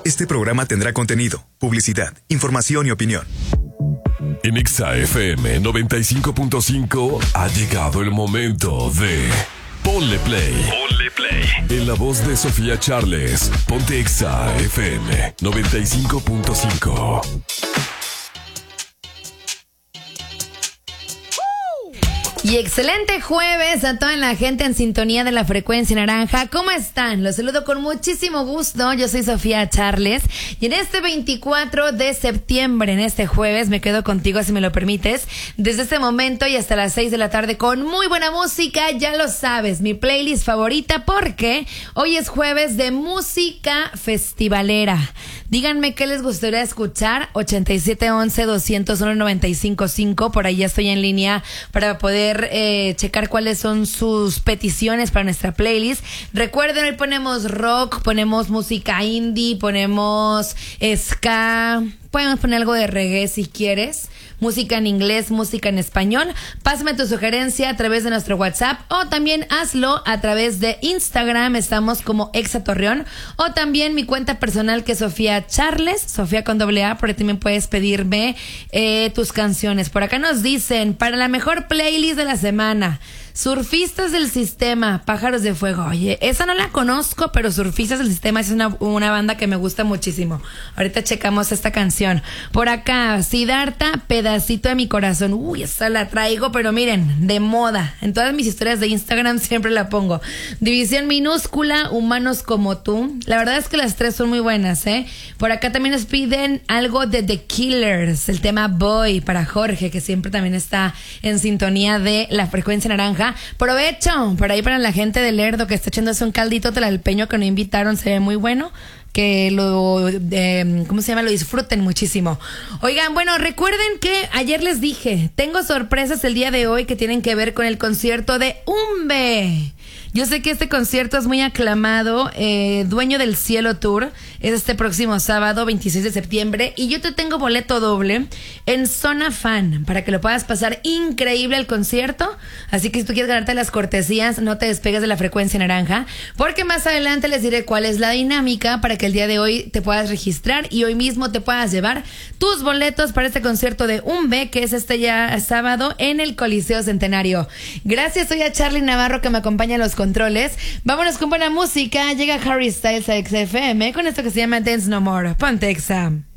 Este programa tendrá contenido, publicidad, información y opinión. En Exa FM 95.5 ha llegado el momento de Ponle Play. Ponle Play. En la voz de Sofía Charles, ponte Exa FM 95.5. Y excelente jueves a toda la gente en sintonía de la frecuencia naranja. ¿Cómo están? Los saludo con muchísimo gusto. Yo soy Sofía Charles. Y en este 24 de septiembre, en este jueves, me quedo contigo, si me lo permites, desde este momento y hasta las 6 de la tarde con muy buena música. Ya lo sabes, mi playlist favorita, porque hoy es jueves de música festivalera. Díganme qué les gustaría escuchar. 8711-201-955. Por ahí ya estoy en línea para poder checar cuáles son sus peticiones para nuestra playlist. Recuerden, hoy ponemos rock, ponemos música indie, ponemos ska, podemos poner algo de reggae si quieres, música en inglés, música en español. Pásame tu sugerencia a través de nuestro WhatsApp o también hazlo a través de Instagram, estamos como Exa Torreón, o también mi cuenta personal que es Sofía Charles, Sofía con AA, por ahí también puedes pedirme tus canciones. Por acá nos dicen, para la mejor playlist de la semana, Surfistas del Sistema, Pájaros de Fuego. Oye, esa no la conozco, pero Surfistas del Sistema es una banda que me gusta muchísimo. Ahorita checamos esta canción. Por acá, Siddhartha, Pedacito de mi Corazón. Uy, esa la traigo, pero miren, de moda. En todas mis historias de Instagram siempre la pongo. División Minúscula, Humanos como tú. La verdad es que las tres son muy buenas, ¿eh? Por acá también nos piden algo de The Killers, el tema Boy, para Jorge, que siempre también está en sintonía de la frecuencia naranja. Provecho por ahí para la gente de Lerdo que está echándose un caldito tlalpeño que no invitaron, se ve muy bueno, que lo ¿cómo se llama? Lo disfruten muchísimo. Oigan, bueno, recuerden que ayer les dije, tengo sorpresas el día de hoy que tienen que ver con el concierto de Umbe. Yo sé que este concierto es muy aclamado, Dueño del Cielo Tour, es este próximo sábado 26 de septiembre, y yo te tengo boleto doble en Zona Fan, para que lo puedas pasar increíble el concierto. Así que si tú quieres ganarte las cortesías, no te despegues de la frecuencia naranja, porque más adelante les diré cuál es la dinámica para que el día de hoy te puedas registrar y hoy mismo te puedas llevar tus boletos para este concierto de Umbe, que es este ya sábado en el Coliseo Centenario. Gracias, soy a Charly Navarro que me acompaña en los controles. Vámonos con buena música. Llega Harry Styles a XFM con esto que se llama Dance No More. Ponte Exa.